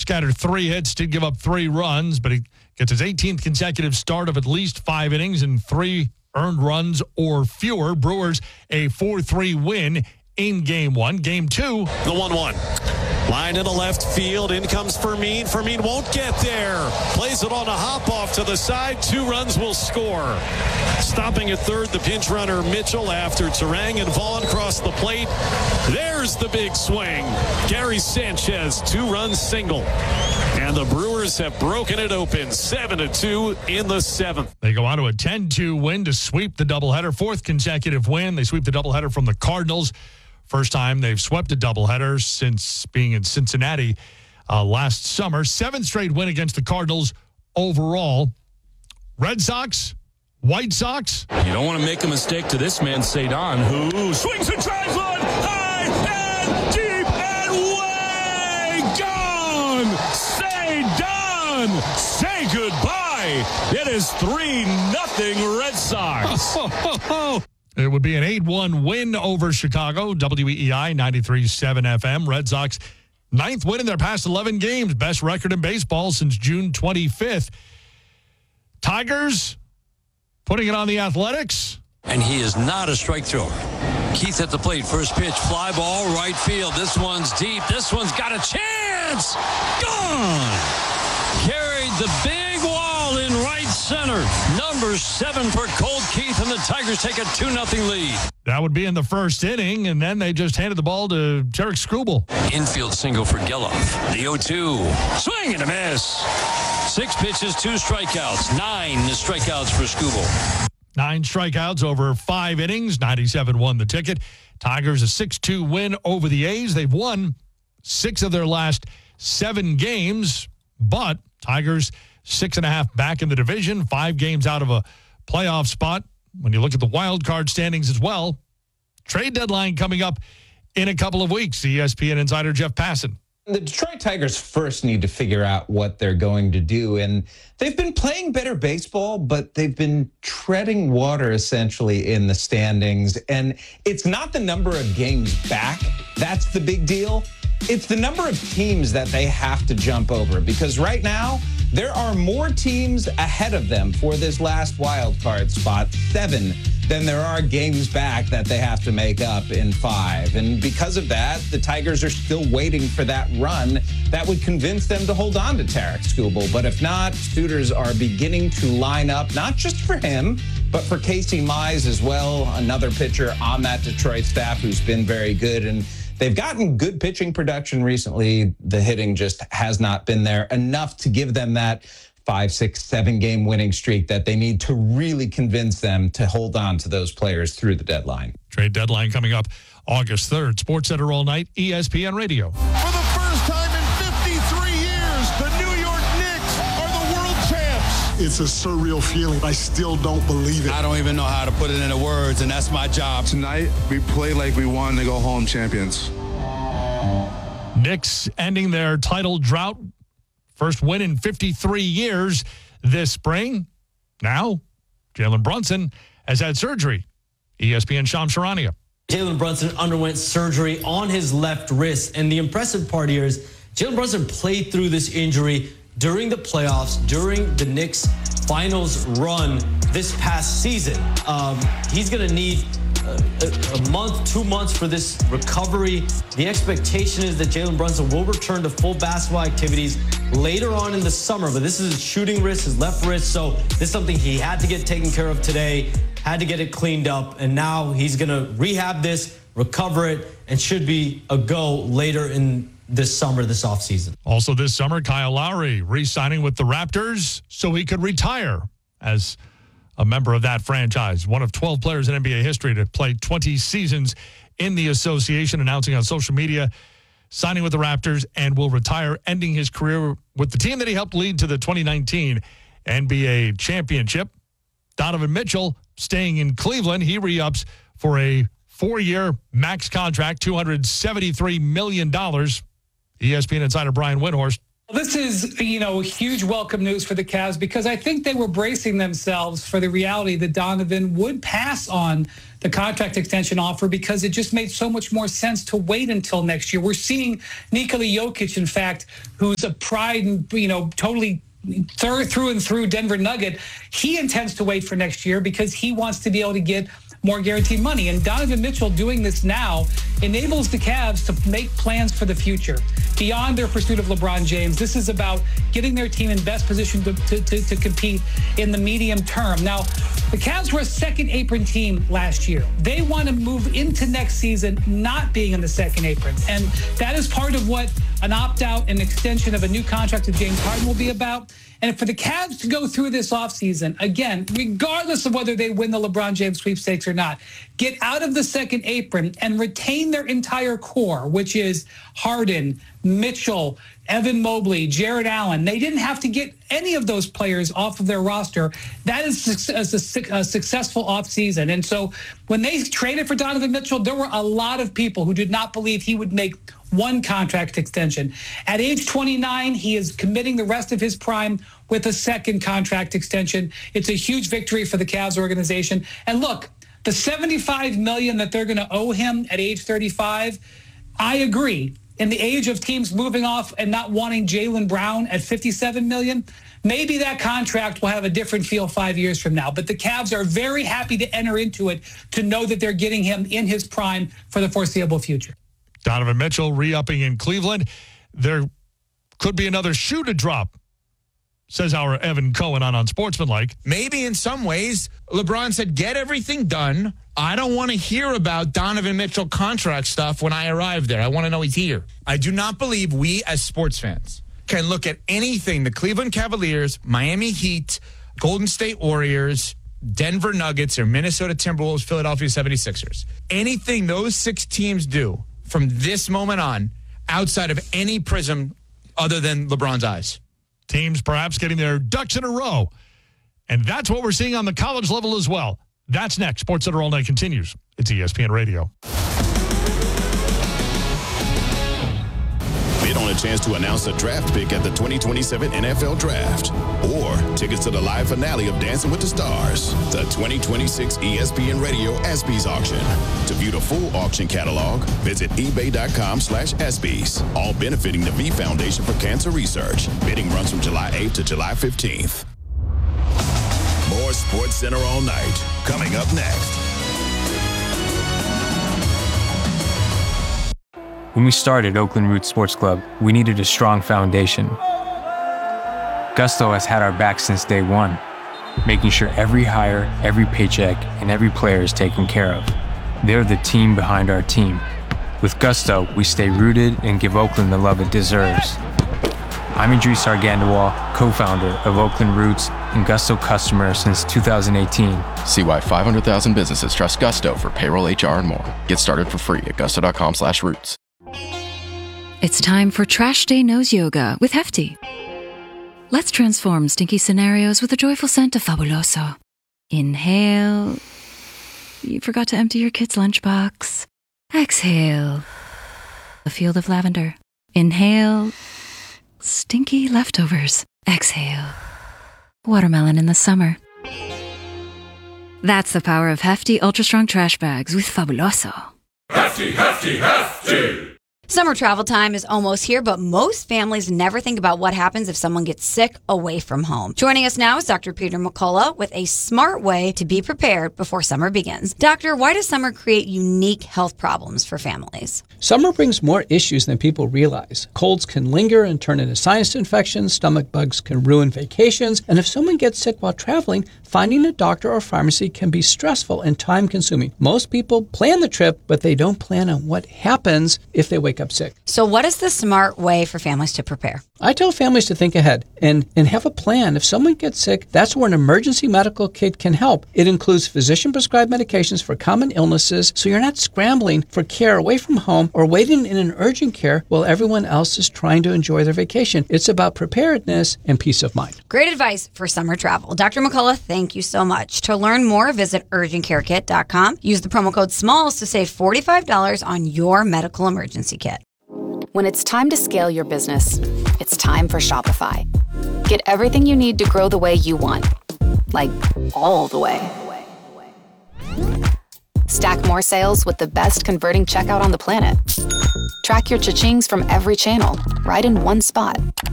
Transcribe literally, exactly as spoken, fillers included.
scattered three hits, did give up three runs, but he gets his eighteenth consecutive start of at least five innings and three earned runs or fewer. Brewers a four three win in game one. Game two. The one one. Line in the left field. In comes Fermin. Fermin won't get there. Plays it on a hop off to the side. Two runs will score. Stopping at third, the pinch runner Mitchell after Turang and Vaughn cross the plate. There's the big swing. Gary Sanchez, two-run single. And the Brewers have broken it open, seven to two in the seventh. They go on to a ten two win to sweep the doubleheader. Fourth consecutive win. They sweep the doubleheader from the Cardinals. First time they've swept a doubleheader since being in Cincinnati uh, last summer. Seventh straight win against the Cardinals overall. Red Sox, White Sox. You don't want to make a mistake to this man, Cedon, who swings and drives one high and deep and way gone. Cedon, say goodbye. It is three nothing Red Sox. It would be an eight one win over Chicago. W E E I ninety-three point seven F M. Red Sox, ninth win in their past eleven games. Best record in baseball since June twenty-fifth. Tigers putting it on the Athletics. And he is not a strike thrower. Keith at the plate. First pitch. Fly ball. Right field. This one's deep. This one's got a chance. Gone. Carried the big wall in right center. Number seven for Colt Keith, and the Tigers take a two nothing lead. That would be in the first inning, and then they just handed the ball to Tarek Skubal. Infield single for Geloff. The oh two. Swing and a miss. Six pitches, two strikeouts. Nine strikeouts for Skubal. Nine strikeouts over five innings. ninety-seven won the ticket. Tigers a six two win over the A's. They've won six of their last seven games, but Tigers six and a half back in the division, five games out of a playoff spot. When you look at the wild card standings as well, trade deadline coming up in a couple of weeks. E S P N insider Jeff Passan. The Detroit Tigers first need to figure out what they're going to do. And they've been playing better baseball, but they've been treading water essentially in the standings. And it's not the number of games back that's the big deal. It's the number of teams that they have to jump over, because right now there are more teams ahead of them for this last wild card spot, seven, than there are games back that they have to make up in five. And because of that, the Tigers are still waiting for that run that would convince them to hold on to Tarek Skubal. But if not, suitors are beginning to line up, not just for him, but for Casey Mize as well, another pitcher on that Detroit staff who's been very good. And they've gotten good pitching production recently. The hitting just has not been there enough to give them that five, six, seven game winning streak that they need to really convince them to hold on to those players through the deadline. Trade deadline coming up August third. Sports Center all night, E S P N Radio. For the first time in fifty-three years, the New York Knicks are the world champs. It's a surreal feeling. I still don't believe it. I don't even know how to put it into words, and that's my job. Tonight, we play like we won to go home champions. Knicks ending their title drought. First win in fifty-three years this spring. Now, Jalen Brunson has had surgery. E S P N Shams Charania. Jalen Brunson underwent surgery on his left wrist. And the impressive part here is Jalen Brunson played through this injury during the playoffs, during the Knicks finals run this past season. Um, he's going to need a, a month, two months for this recovery. The expectation is that Jalen Brunson will return to full basketball activities later on in the summer, but this is his shooting wrist, his left wrist, so this is something he had to get taken care of today, had to get it cleaned up, and now he's going to rehab this, recover it, and should be a go later in this summer, this offseason. Also this summer, Kyle Lowry re-signing with the Raptors so he could retire as a member of that franchise. One of twelve players in N B A history to play twenty seasons in the association, announcing on social media, signing with the Raptors and will retire, ending his career with the team that he helped lead to the twenty nineteen N B A championship. Donovan Mitchell staying in Cleveland. He re-ups for a four-year max contract, two hundred seventy-three million dollars. E S P N insider Brian Windhorst This is, you know, huge welcome news for the Cavs because I think they were bracing themselves for the reality that Donovan would pass on the contract extension offer because it just made so much more sense to wait until next year. We're seeing Nikola Jokic, in fact, who's a pride and, you know, totally through and through Denver Nugget. He intends to wait for next year because he wants to be able to get more guaranteed money. And Donovan Mitchell doing this now enables the Cavs to make plans for the future beyond their pursuit of LeBron James. This is about getting their team in best position to, to, to, to compete in the medium term. Now, the Cavs were a second apron team last year. They want to move into next season not being in the second apron. And that is part of what an opt-out and extension of a new contract with James Harden will be about. And for the Cavs to go through this offseason, again, regardless of whether they win the LeBron James sweepstakes or not, get out of the second apron and retain their entire core, which is Harden, Mitchell, Evan Mobley, Jared Allen. They didn't have to get any of those players off of their roster. That is a, a, a successful offseason. And so when they traded for Donovan Mitchell, there were a lot of people who did not believe he would make one contract extension. At age twenty-nine, he is committing the rest of his prime with a second contract extension. It's a huge victory for the Cavs organization. And look, the seventy-five million dollars that they're going to owe him at age thirty-five, I agree. In the age of teams moving off and not wanting Jaylen Brown at fifty-seven million dollars, maybe that contract will have a different feel five years from now. But the Cavs are very happy to enter into it to know that they're getting him in his prime for the foreseeable future. Donovan Mitchell re-upping in Cleveland. There could be another shoe to drop, says our Evan Cohen on Unsportsmanlike. Maybe in some ways, LeBron said, get everything done. I don't want to hear about Donovan Mitchell contract stuff when I arrive there. I want to know he's here. I do not believe we as sports fans can look at anything the Cleveland Cavaliers, Miami Heat, Golden State Warriors, Denver Nuggets, or Minnesota Timberwolves, Philadelphia seventy-sixers. Anything those six teams do from this moment on outside of any prism other than LeBron's eyes. Teams perhaps getting their ducks in a row. And that's what we're seeing on the college level as well. That's next. Sports Center All Night continues. It's E S P N Radio. Bid on a chance to announce a draft pick at the twenty twenty-seven N F L Draft. Or tickets to the live finale of Dancing with the Stars. The twenty twenty-six E S P N Radio ESPYs auction. To view the full auction catalog, visit ebay.com slash ESPYs. All benefiting the V Foundation for Cancer Research. Bidding runs from July eighth to July fifteenth. More Sports Center All Night. Coming up next. When we started Oakland Roots Sports Club, we needed a strong foundation. Gusto has had our back since day one, making sure every hire, every paycheck, and every player is taken care of. They're the team behind our team. With Gusto, we stay rooted and give Oakland the love it deserves. I'm Idris Argandawal, co-founder of Oakland Roots and Gusto customer since two thousand eighteen. See why five hundred thousand businesses trust Gusto for payroll, H R, and more. Get started for free at gusto.com slash roots. It's time for Trash Day Nose Yoga with Hefty. Let's transform stinky scenarios with the joyful scent of Fabuloso. Inhale. You forgot to empty your kid's lunchbox. Exhale. A field of lavender. Inhale. Stinky leftovers. Exhale. Watermelon in the summer. That's the power of Hefty Ultra Strong Trash Bags with Fabuloso. Hefty, hefty, hefty! Summer travel time is almost here, but most families never think about what happens if someone gets sick away from home. Joining us now is Doctor Peter McCullough with a smart way to be prepared before summer begins. Doctor, why does summer create unique health problems for families? Summer brings more issues than people realize. Colds can linger and turn into sinus infections, stomach bugs can ruin vacations, and if someone gets sick while traveling, finding a doctor or pharmacy can be stressful and time-consuming. Most people plan the trip, but they don't plan on what happens if they wake up sick. So what is the smart way for families to prepare? I tell families to think ahead and, and have a plan. If someone gets sick, that's where an emergency medical kit can help. It includes physician-prescribed medications for common illnesses, so you're not scrambling for care away from home or waiting in an urgent care while everyone else is trying to enjoy their vacation. It's about preparedness and peace of mind. Great advice for summer travel. Doctor McCullough, thank you so much. To learn more, visit urgent care kit dot com. Use the promo code SMALLS to save forty-five dollars on your medical emergency kit. When it's time to scale your business, it's time for Shopify. Get everything you need to grow the way you want. Like, all the way. Stack more sales with the best converting checkout on the planet. Track your cha-chings from every channel, right in one spot.